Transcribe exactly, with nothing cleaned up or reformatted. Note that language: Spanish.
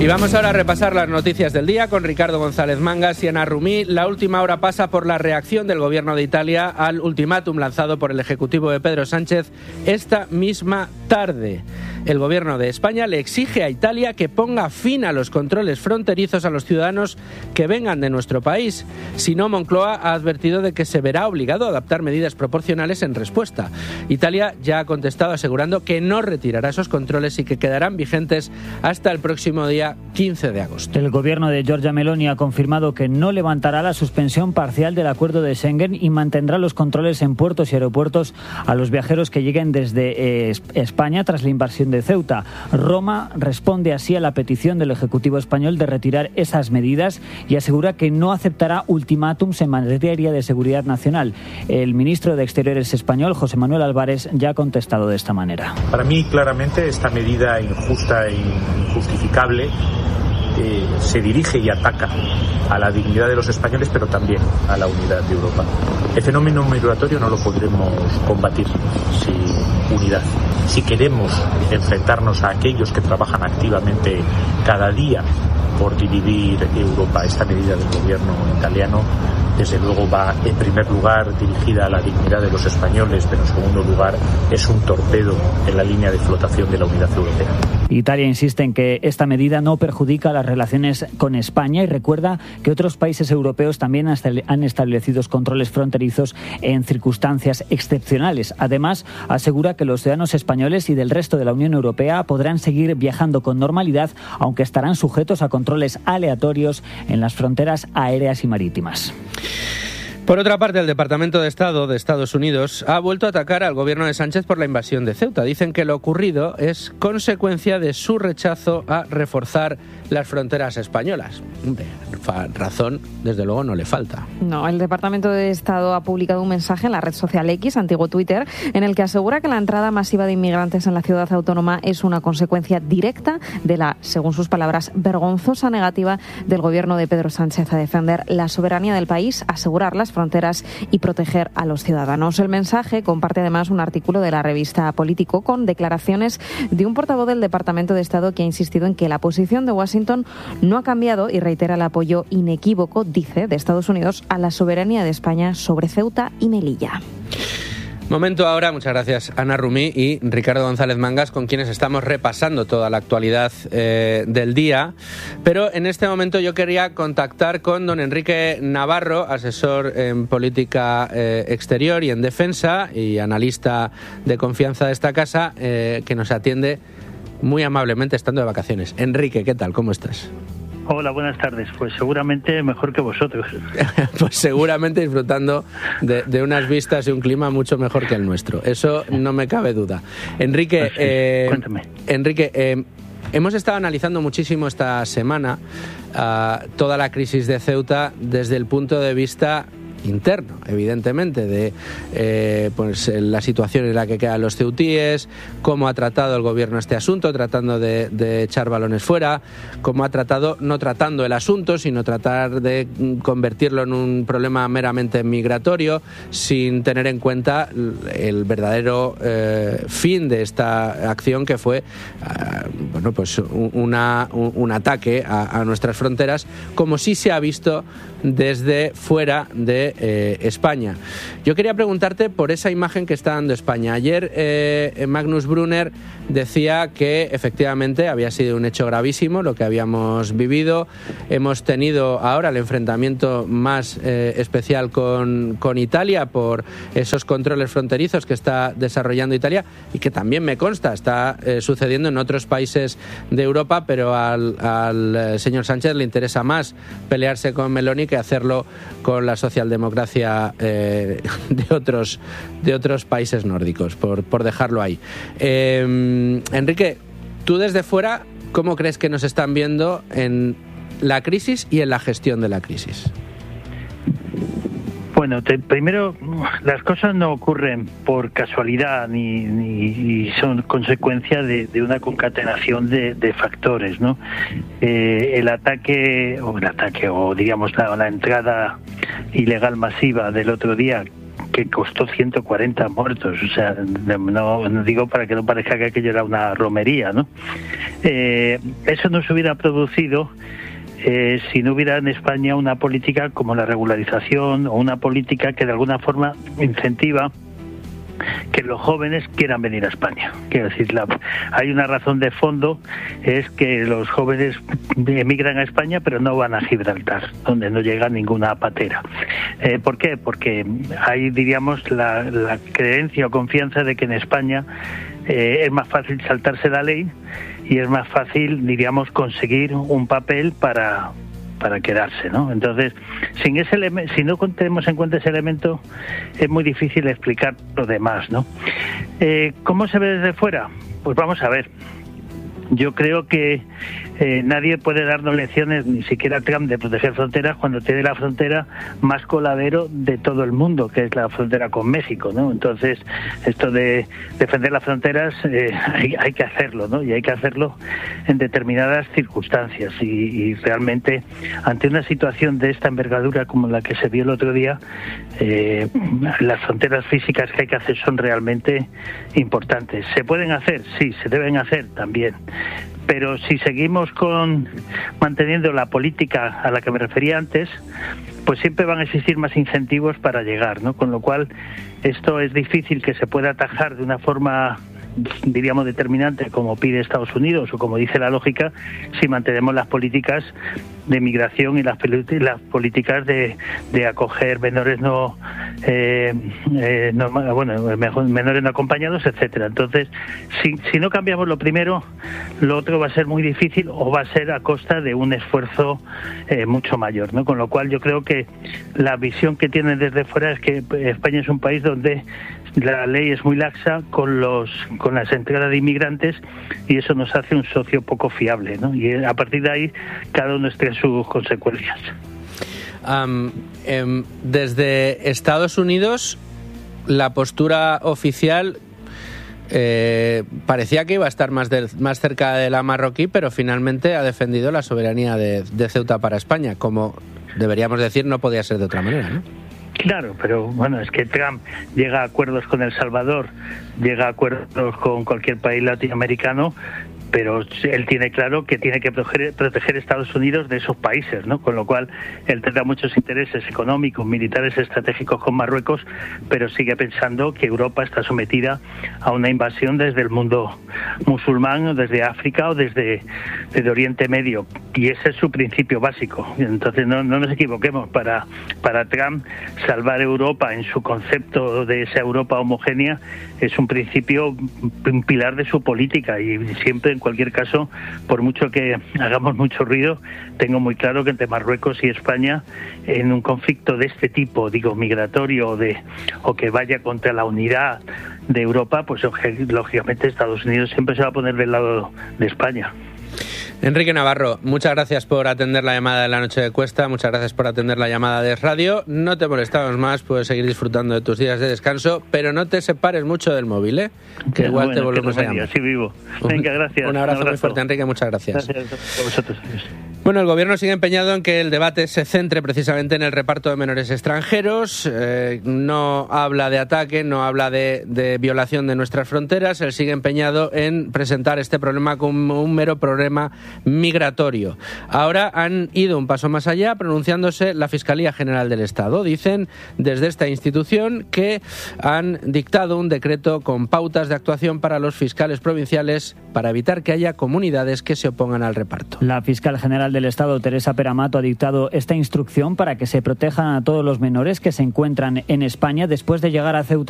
Y vamos ahora a repasar las noticias del día con Ricardo González Mangas y Ana Rumí. La última hora pasa por la reacción del gobierno de Italia al ultimátum lanzado por el Ejecutivo de Pedro Sánchez esta misma tarde. El gobierno de España le exige a Italia que ponga fin a los controles fronterizos a los ciudadanos que vengan de nuestro país. Si no, Moncloa ha advertido de que se verá obligado a adaptar medidas proporcionales en respuesta. Italia ya ha contestado asegurando que no retirará esos controles y que quedarán vigentes hasta el próximo día quince de agosto. El gobierno de Giorgia Meloni ha confirmado que no levantará la suspensión parcial del acuerdo de Schengen y mantendrá los controles en puertos y aeropuertos a los viajeros que lleguen desde eh, España tras la invasión de Ceuta. Roma responde así a la petición del Ejecutivo español de retirar esas medidas y asegura que no aceptará ultimátums en materia de seguridad nacional. El ministro de Exteriores español, José Manuel Álvarez, ya ha contestado de esta manera. Para mí, claramente, esta medida injusta e injustificable eh, se dirige y ataca a la dignidad de los españoles, pero también a la unidad de Europa. El fenómeno migratorio no lo podremos combatir sin unidad. Si queremos enfrentarnos a aquellos que trabajan activamente cada día por dividir Europa, esta medida del gobierno italiano, desde luego va en primer lugar dirigida a la dignidad de los españoles, pero en segundo lugar es un torpedo en la línea de flotación de la unidad europea. Italia insiste en que esta medida no perjudica las relaciones con España y recuerda que otros países europeos también han establecido controles fronterizos en circunstancias excepcionales. Además, asegura que los ciudadanos españoles y del resto de la Unión Europea podrán seguir viajando con normalidad, aunque estarán sujetos a controles aleatorios en las fronteras aéreas y marítimas. Por otra parte, el Departamento de Estado de Estados Unidos ha vuelto a atacar al gobierno de Sánchez por la invasión de Ceuta. Dicen que lo ocurrido es consecuencia de su rechazo a reforzar las fronteras españolas. Hombre, razón, desde luego, no le falta. No, el Departamento de Estado ha publicado un mensaje en la red social X, antiguo Twitter, en el que asegura que la entrada masiva de inmigrantes en la ciudad autónoma es una consecuencia directa de la, según sus palabras, vergonzosa negativa del gobierno de Pedro Sánchez a defender la soberanía del país, asegurar las fronteras y proteger a los ciudadanos. El mensaje comparte además un artículo de la revista Político con declaraciones de un portavoz del Departamento de Estado que ha insistido en que la posición de Washington no ha cambiado y reitera el apoyo inequívoco, dice, de Estados Unidos a la soberanía de España sobre Ceuta y Melilla. Momento ahora, muchas gracias Ana Rumí y Ricardo González Mangas, con quienes estamos repasando toda la actualidad eh, del día. Pero en este momento yo quería contactar con don Enrique Navarro, asesor en política eh, exterior y en defensa y analista de confianza de esta casa, eh, que nos atiende muy amablemente estando de vacaciones. Enrique, ¿qué tal? ¿Cómo estás? Hola, buenas tardes. Pues seguramente mejor que vosotros. Pues seguramente disfrutando de, de unas vistas y un clima mucho mejor que el nuestro. Eso no me cabe duda. Enrique, sí, eh, cuéntame. Enrique, eh, hemos estado analizando muchísimo esta semana uh, toda la crisis de Ceuta desde el punto de vista interno, evidentemente, de eh, pues la situación en la que quedan los ceutíes, cómo ha tratado el gobierno este asunto, tratando de, de echar balones fuera, cómo ha tratado, no tratando el asunto, sino tratar de convertirlo en un problema meramente migratorio, sin tener en cuenta el verdadero eh, fin de esta acción, que fue eh, bueno, pues una, un, un ataque a, a nuestras fronteras, como sí se ha visto desde fuera de eh, España. Yo quería preguntarte por esa imagen que está dando España. Ayer eh, Magnus Brunner decía que efectivamente había sido un hecho gravísimo lo que habíamos vivido. Hemos tenido ahora el enfrentamiento más eh, especial con, con Italia por esos controles fronterizos que está desarrollando Italia y que también me consta está eh, sucediendo en otros países de Europa, pero al, al señor Sánchez le interesa más pelearse con Meloni que hacerlo con la socialdemocracia eh, de otros de otros países nórdicos, por, por dejarlo ahí. Eh, Enrique, tú desde fuera, ¿cómo crees que nos están viendo en la crisis y en la gestión de la crisis? Bueno, te, primero, las cosas no ocurren por casualidad ni, ni, ni son consecuencia de, de una concatenación de, de factores, ¿no? Eh, el ataque, o el ataque, o digamos la, la entrada ilegal masiva del otro día, que costó ciento cuarenta muertos. O sea, no, no digo para que no parezca que aquello era una romería, ¿no? Eh, eso no se hubiera producido eh, si no hubiera en España una política como la regularización o una política que de alguna forma incentiva que los jóvenes quieran venir a España. Quiero decir, la, hay una razón de fondo, es que los jóvenes emigran a España pero no van a Gibraltar, donde no llega ninguna patera. Eh, ¿Por qué? Porque hay, diríamos, la, la creencia o confianza de que en España eh, es más fácil saltarse la ley y es más fácil, diríamos, conseguir un papel para... para quedarse, ¿no? Entonces, sin ese elemento, si no tenemos en cuenta ese elemento, es muy difícil explicar lo demás, ¿no? Eh, ¿Cómo se ve desde fuera? Pues vamos a ver. Yo creo que eh, nadie puede darnos lecciones, ni siquiera Trump, de proteger fronteras cuando tiene la frontera más coladero de todo el mundo, que es la frontera con México, ¿no? Entonces, esto de defender las fronteras eh, hay, hay que hacerlo, ¿no? Y hay que hacerlo en determinadas circunstancias. Y, y realmente, ante una situación de esta envergadura como la que se vio el otro día, eh, las fronteras físicas que hay que hacer son realmente importantes. ¿Se pueden hacer? Sí, se deben hacer también. Pero si seguimos con manteniendo la política a la que me refería antes, pues siempre van a existir más incentivos para llegar, ¿no? Con lo cual, esto es difícil que se pueda atajar de una forma, diríamos, determinante, como pide Estados Unidos o como dice la lógica, si mantenemos las políticas de migración y las, las políticas de, de acoger menores no, eh, eh, no bueno mejor, menores no acompañados, etcétera. Entonces, si, si no cambiamos lo primero, lo otro va a ser muy difícil o va a ser a costa de un esfuerzo eh, mucho mayor, ¿no? Con lo cual, yo creo que la visión que tienen desde fuera es que España es un país donde la ley es muy laxa con los con las entradas de inmigrantes y eso nos hace un socio poco fiable, ¿no? Y a partir de ahí cada uno tiene sus consecuencias. Um, eh, desde Estados Unidos, la postura oficial eh, parecía que iba a estar más, de, más cerca de la marroquí, pero finalmente ha defendido la soberanía de, de Ceuta para España, como deberíamos decir, no podía ser de otra manera, ¿no? Claro, pero bueno, es que Trump llega a acuerdos con El Salvador, llega a acuerdos con cualquier país latinoamericano, pero él tiene claro que tiene que proteger, proteger Estados Unidos de esos países, ¿no? Con lo cual él tendrá muchos intereses económicos, militares, estratégicos con Marruecos, pero sigue pensando que Europa está sometida a una invasión desde el mundo musulmán, desde África o desde, desde Oriente Medio, y ese es su principio básico. Entonces no, no nos equivoquemos, para, para Trump salvar Europa en su concepto de esa Europa homogénea es un principio, un pilar de su política, y siempre, en cualquier caso, por mucho que hagamos mucho ruido, tengo muy claro que entre Marruecos y España, en un conflicto de este tipo, digo, migratorio o, de, o que vaya contra la unidad de Europa, pues lógicamente Estados Unidos siempre se va a poner del lado de España. Enrique Navarro, muchas gracias por atender la llamada de la noche de Cuesta, muchas gracias por atender la llamada de Radio. No te molestamos más, puedes seguir disfrutando de tus días de descanso, pero no te separes mucho del móvil, ¿eh? Que igual bueno, te volvemos a llamar. Sí, vivo. Venga, gracias. Un abrazo, un abrazo muy fuerte, Enrique, muchas gracias. Gracias a vosotros. Bueno, el Gobierno sigue empeñado en que el debate se centre precisamente en el reparto de menores extranjeros. Eh, no habla de ataque, no habla de, de violación de nuestras fronteras. Él sigue empeñado en presentar este problema como un mero problema migratorio. Ahora han ido un paso más allá, pronunciándose la Fiscalía General del Estado. Dicen desde esta institución que han dictado un decreto con pautas de actuación para los fiscales provinciales para evitar que haya comunidades que se opongan al reparto. La fiscal general del Estado, Teresa Peramato, ha dictado esta instrucción para que se protejan a todos los menores que se encuentran en España después de llegar a Ceuta